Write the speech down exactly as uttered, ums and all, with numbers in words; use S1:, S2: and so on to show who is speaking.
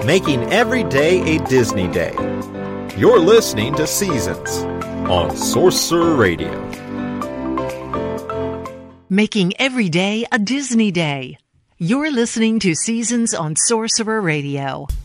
S1: making every day a Disney day. You're listening to Seasons on Sorcerer Radio.
S2: Making every day a Disney day. You're listening to Seasons on Sorcerer Radio.